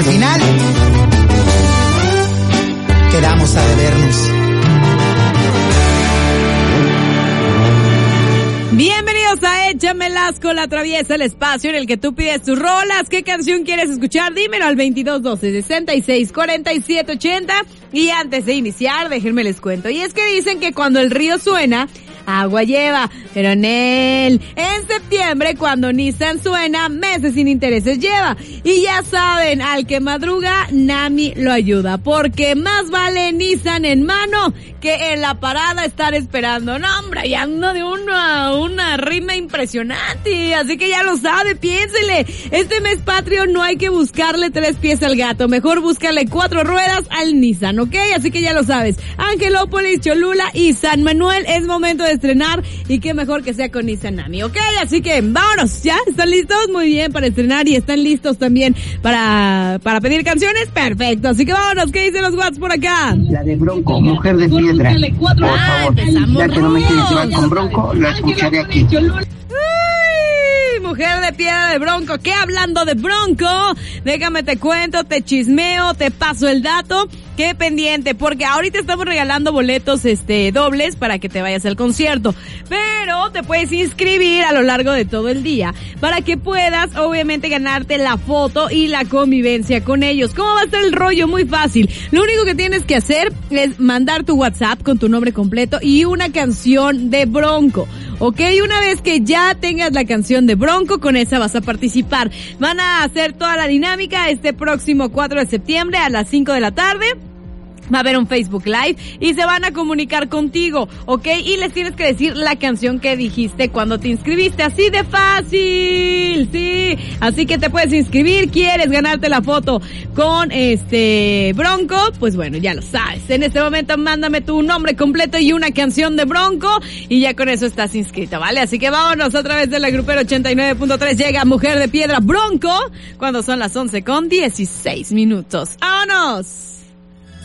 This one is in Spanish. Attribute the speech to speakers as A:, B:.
A: al final quedamos a debernos.
B: Bienvenidos a Échamelas con la Traviesa, el espacio en el que tú pides tus rolas. ¿Qué canción quieres escuchar? Dímelo al 2212-664780. Y antes de iniciar, déjenme les cuento. Y es que dicen que cuando el río suena, agua lleva, pero en septiembre, cuando Nissan suena, meses sin intereses lleva. Y ya saben, al que madruga, Nami lo ayuda, porque más vale Nissan en mano que en la parada estar esperando. No, hombre, ya ando de una rima impresionante, así que ya lo sabe, piénsele. Este mes patrio no hay que buscarle 3 pies al gato, mejor búscale 4 ruedas al Nissan, ¿ok? Así que ya lo sabes, Angelópolis, Cholula y San Manuel, es momento de estrenar, y qué mejor que sea con Nissan Nami, ¿ok? Así que vámonos, ¿ya? ¿Están listos? Muy bien, para estrenar, y están listos también para pedir canciones, perfecto, así que vámonos. ¿Qué dicen los WhatsApp por acá?
C: La de Bronco, Mujer de Piedra, por favor, ya que no me quieres llevar con Bronco, la escucharé aquí.
B: Mujer de Piedra de Bronco. ¿Qué hablando de Bronco? Déjame te cuento, te chismeo, te paso el dato. Qué pendiente, porque ahorita estamos regalando boletos dobles para que te vayas al concierto, pero te puedes inscribir a lo largo de todo el día para que puedas obviamente ganarte la foto y la convivencia con ellos. ¿Cómo va a estar el rollo? Muy fácil. Lo único que tienes que hacer es mandar tu WhatsApp con tu nombre completo y una canción de Bronco. Ok, una vez que ya tengas la canción de Bronco, con esa vas a participar. Van a hacer toda la dinámica este próximo 4 de septiembre a las 5 de la tarde. Va a haber un Facebook Live y se van a comunicar contigo, ¿ok? Y les tienes que decir la canción que dijiste cuando te inscribiste, así de fácil, sí. Así que te puedes inscribir, ¿quieres ganarte la foto con Bronco? Pues bueno, ya lo sabes. En este momento mándame tu nombre completo y una canción de Bronco y ya con eso estás inscrito, ¿vale? Así que vámonos a través de la Grupera 89.3. Llega Mujer de Piedra, Bronco, cuando son las 11:16. ¡Vámonos!